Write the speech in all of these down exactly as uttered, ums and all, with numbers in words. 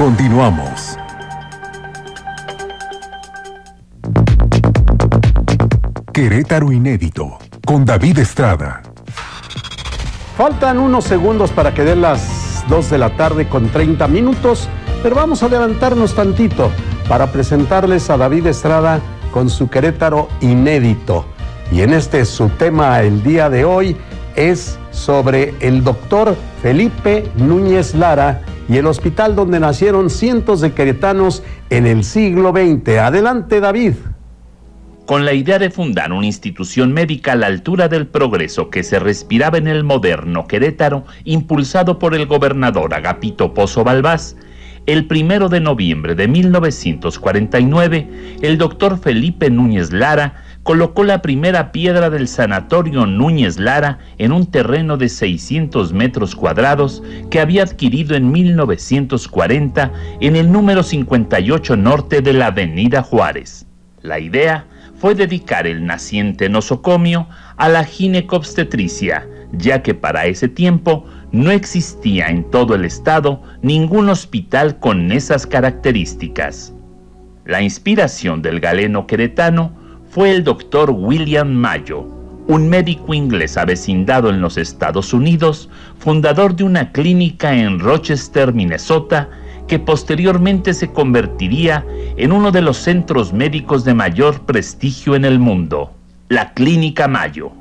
Continuamos. Querétaro Inédito, con David Estrada. Faltan unos segundos para que den las dos de la tarde con treinta minutos, pero vamos a levantarnos tantito para presentarles a David Estrada con su Querétaro Inédito. Y en este su tema el día de hoy es sobre el doctor Felipe Núñez Lara y el hospital donde nacieron cientos de queretanos en el siglo veinte. Adelante, David. Con la idea de fundar una institución médica a la altura del progreso que se respiraba en el moderno Querétaro, impulsado por el gobernador Agapito Pozo Balbás, el primero de noviembre de mil novecientos cuarenta y nueve, el doctor Felipe Núñez Lara colocó la primera piedra del Sanatorio Núñez Lara en un terreno de seiscientos metros cuadrados que había adquirido en mil novecientos cuarenta en el número cincuenta y ocho norte de la Avenida Juárez. La idea fue dedicar el naciente nosocomio a la ginecobstetricia, ya que para ese tiempo no existía en todo el estado ningún hospital con esas características. La inspiración del galeno queretano fue el doctor William Mayo, un médico inglés avecindado en los Estados Unidos, fundador de una clínica en Rochester, Minnesota, que posteriormente se convertiría en uno de los centros médicos de mayor prestigio en el mundo, la Clínica Mayo.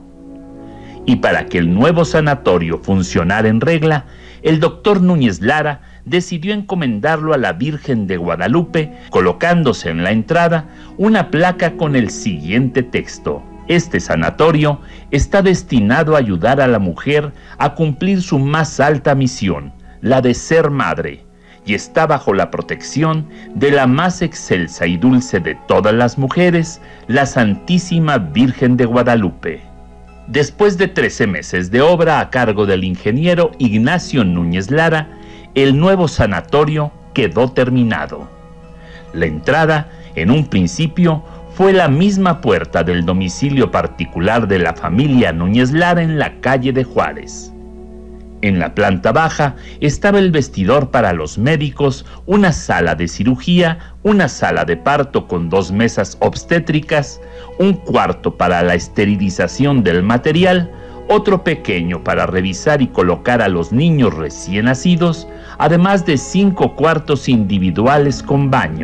Y para que el nuevo sanatorio funcionara en regla, el doctor Núñez Lara decidió encomendarlo a la Virgen de Guadalupe, colocándose en la entrada una placa con el siguiente texto: este sanatorio está destinado a ayudar a la mujer a cumplir su más alta misión, la de ser madre, y está bajo la protección de la más excelsa y dulce de todas las mujeres, la Santísima Virgen de Guadalupe. Después de trece meses de obra a cargo del ingeniero Ignacio Núñez Lara, el nuevo sanatorio quedó terminado. La entrada, en un principio, fue la misma puerta del domicilio particular de la familia Núñez Lara en la calle de Juárez. En la planta baja estaba el vestidor para los médicos, una sala de cirugía, una sala de parto con dos mesas obstétricas, un cuarto para la esterilización del material, otro pequeño para revisar y colocar a los niños recién nacidos, además de cinco cuartos individuales con baño.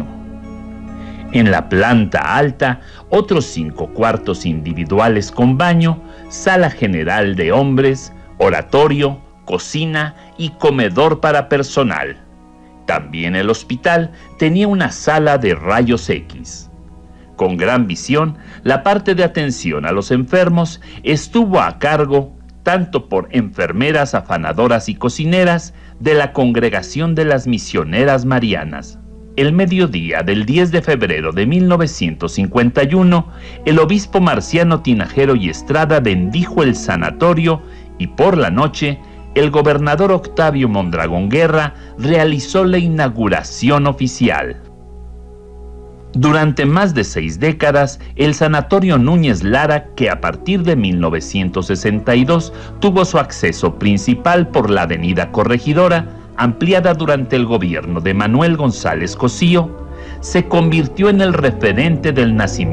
En la planta alta, otros cinco cuartos individuales con baño, sala general de hombres, oratorio, cocina y comedor para personal. También el hospital tenía una sala de rayos X. Con gran visión, la parte de atención a los enfermos estuvo a cargo tanto por enfermeras afanadoras y cocineras de la Congregación de las Misioneras Marianas. El mediodía del diez de febrero de mil novecientos cincuenta y uno, el obispo Marciano Tinajero y Estrada bendijo el sanatorio y por la noche, el gobernador Octavio Mondragón Guerra realizó la inauguración oficial. Durante más de seis décadas, el Sanatorio Núñez Lara, que a partir de mil novecientos sesenta y dos tuvo su acceso principal por la Avenida Corregidora, ampliada durante el gobierno de Manuel González Cosío, se convirtió en el referente del nacimiento